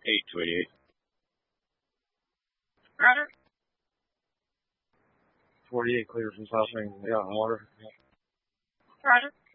8 to 88. Roger. 48 clear from South Main. Yeah, water. Roger.